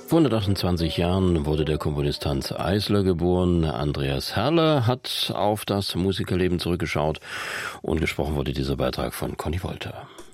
Vor 128 Jahren wurde der Komponist Hanns Eisler geboren. Andreas Herrle hat auf das Musikerleben zurückgeschaut und gesprochen wurde dieser Beitrag von Conny Wolter.